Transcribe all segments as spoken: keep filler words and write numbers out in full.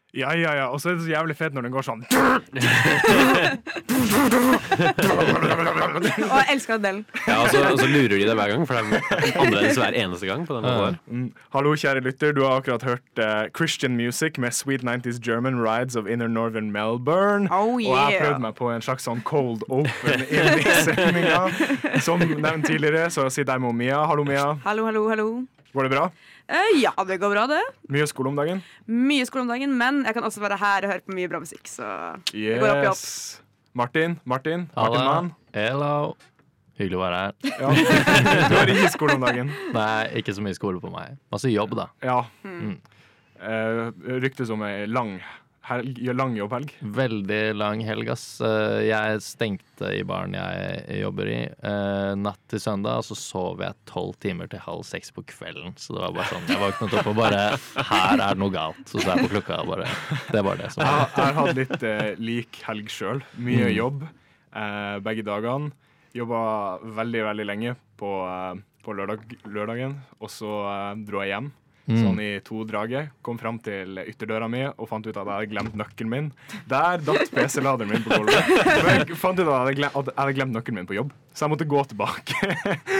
Ja, ja, ja, og så er det så jævlig fett når den går sånn. Og jeg elsker den delen. Ja, og så, og så lurer de deg hver gang, for det er annerledes hver eneste gang på den måten der. Mm. Hallo, kjære lytter, du har akkurat hørt uh, Christian Music med Sweet nineties German Rides of Inner Northern Melbourne. Oh, Og jeg har yeah. prøvd meg på en slags sånn cold open inn i sendinga. Som nevnt tidligere, så sitter jeg med Mia. Hallo, Mia. Hallo, hallo, hallo. Går det bra? Eh, ja, det går bra, det. Mye skole om dagen? Mye skole om dagen, men jeg kan også være her og høre på mye bra musikk. Så det går opp i opp. Yes. Martin, Martin, Martin Halla. Mann. Hello. Hyggelig å være her. Ja. Du har ikke skole om dagen? Nei, ikke så mye skole på meg. Masse jobb, da. Ja. Mm. Uh, ryktes om ei lang, helg, lang jobbhelg. Veldig lang helg, ass. Eh, Jeg stengte i baren jeg jobber i eh, natt til søndag, og så sov jeg tolv timer til halv seks på kvelden. Så det var bare sånn, jeg våknet opp og bare, her er det noe galt. Så så jeg på klokka og bare, det var det som Jeg, var. har- jeg har hatt litt uh, lik helg sjøl. Mye jobb uh, begge dagene. Jobba veldig, veldig lenge på, uh, på lørdag, lørdagen, og så uh, dro jeg hjem. Sånn i to-draget. Kom fram til ytterdøra mi og fant ut at jeg hadde glemt nøkkelen min. Der datt P C-laderen min på gulvet. Men jeg fant ut at jeg hadde glemt, at jeg hadde glemt nøkkelen min på jobb, så jeg måtte gå tilbake.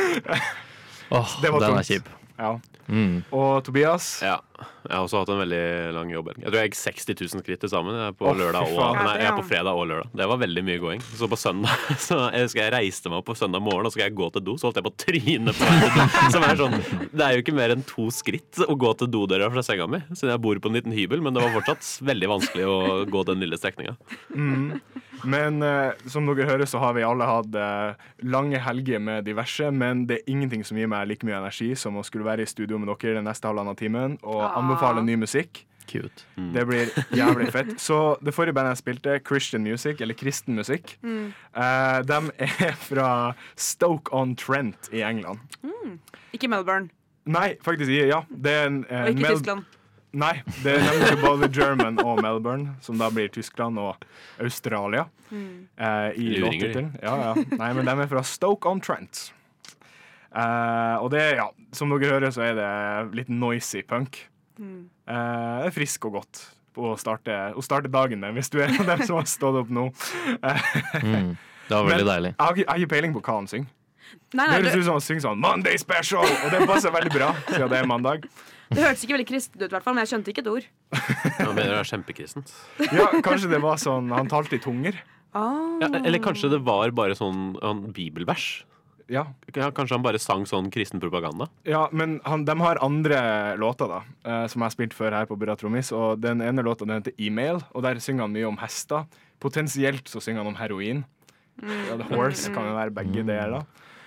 Åh, Det var den tungt. er kjip. Ja. Mm. Og Tobias? Ja, jeg har også hatt en veldig lang jobb. Jeg tror jeg gikk seksti tusen skritt til sammen. Jeg er på Å, fy lørdag og, faen. nei, jeg er på fredag og lørdag. Det var veldig mye gåing. Så på søndag så jeg husker jeg reiste meg opp på søndag morgen, og så skal jeg gå til do. Så holdt jeg på å tryne på vei til do. Som er sånn, det er jo ikke mer enn to skritt å gå til dodøra fra senga mi. Siden jeg bor på en liten hybel, men det var fortsatt veldig vanskelig å gå den lille strekninga. Mm. Men eh, som dere hører, så har vi alle hatt eh, lange helger med diverse, men det er ingenting som gir meg like mye energi som å skulle være i studio med dere den neste halvannen timen og Ah. anbefale ny musikk. Cute. Det blir jævlig fett. Så det forrige bandet jeg spilte, Christian Music, eller kristen musikk, Mm. eh, de er fra Stoke-on-Trent i England. Ikke Melbourne, Nei, faktisk ikke. Ja. Det er en, eh, og ikke Mel- Tyskland. Nei, det er nemlig både German og Melbourne, som da blir Tyskland og Australia. Eh, I Luringer, låttittelen. Ja, ja. Nei, men de er fra Stoke-on-Trent. Eh, og det, ja, som dere hører, så er det litt noisy punk. Mm. Eh, det er frisk og godt å starte, å starte dagen med, hvis du er en av dem som har stått opp nå. Eh, Mm. Det var veldig deilig. jeg har ikke- jeg har ikke peiling på hva han synger. Nei, Det nei, høres det, ut som han synger sånn 'Monday Special', og det passer veldig bra, siden det er mandag. det hørtes ikke veldig kristent ut, i hvert fall, men jeg skjønte ikke et ord. Jeg mener det er kjempekristent. Ja, kanskje det var sånn han talte i tunger. Ah. Ja, eller kanskje det var bare sånn han, bibelvers. Ja, Ja, kanskje han bare sang sånn kristen propaganda. ja men han, de har andre låter da, eh, som jeg har spilt før her på Burra Trommis, og den ene låta den heter E-mail, og der synger han mye om hester. Potensielt så synger han om heroin. Ja, The Horse kan jo være begge deler.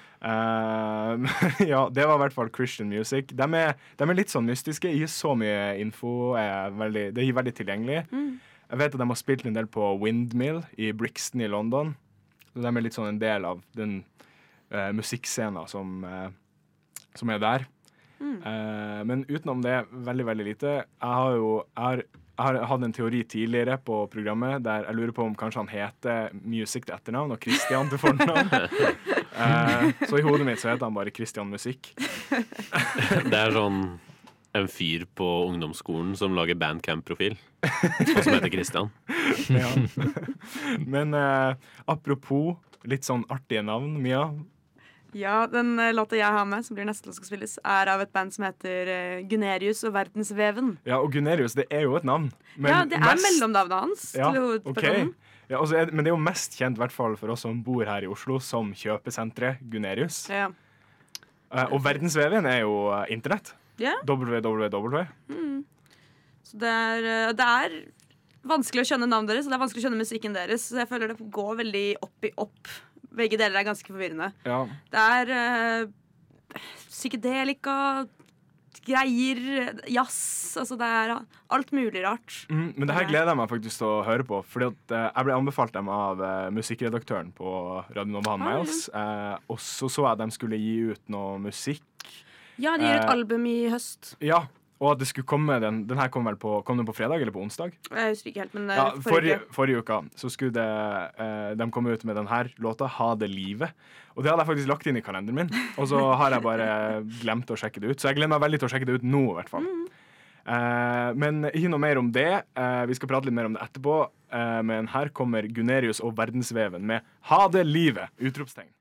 Eh, ja, det var i hvert fall Christian Music. De er, de er litt sånn mystiske, ikke så mye info, er veldig, det er veldig tilgjengelig. Jeg vet at de har spilt en del på Windmill i Brixton i London, så de er litt sånn en del av den uh, musikkscenen som, eh, som er der. Eh, men utenom det, veldig, veldig lite. Jeg har jo jeg har, jeg har hatt en teori tidligere på programmet der jeg lurer på om kanskje han heter Music til etternavn og Christian til fornavn. Eh, så i hodet mitt så heter han bare Christian Musikk. Det er sånn en fyr på ungdomsskolen som lager bandcamp-profil, og som heter Christian. Ja. Men eh, apropos litt sånn artige navn, Mia. Ja, den eh, låta jeg har med, som blir neste låt skal spilles, er av et band som heter eh, Gunerius og Verdensveven. Ja, og Gunerius, det er jo et navn. Men ja, det er mest- mellomnavnet hans Ja, til hovedpersonen. ok. Ja, altså, er- men det er jo mest kjent, i hvert fall for oss som bor her i Oslo, som kjøpesenteret Gunerius. Ja. Eh, og Verdensveven er jo eh, internett. Ja. W W W. Så det er, eh, det er vanskelig å skjønne navnet deres, og det er vanskelig å skjønne musikken deres. Så jeg føler det går veldig opp i opp. Begge deler er ganske forvirrende. Ja. Det er uh, psykedelika, greier, jazz. Altså det er alt mulig rart. Mm, men det her gleder jeg meg faktisk til å høre på. Fordi at eh, jeg ble anbefalt dem av eh, musikkredaktøren på Radio Nova, han Ah, ja. Miles. Eh, og så så jeg at de skulle gi ut noe musikk. Ja, de gir et Eh, album i høst. Ja, og at det skulle komme den, den her kom vel på, kom den på fredag eller på onsdag? Jeg husker ikke helt, men eh, Ja, forrige forrige, uke. forrige uka så skulle det, eh, de komme ut med den her låta, Ha det livet. Og det hadde jeg faktisk lagt inn i kalenderen min. Og så har jeg bare glemt å sjekke det ut. Så jeg gleder meg veldig til å sjekke det ut nå, i hvert fall. Uh, men ikke noe mer om det. Uh, vi skal prate litt mer om det etterpå. Uh, men her kommer Gunerius og verdensveven med Ha det livet! Utropstegn.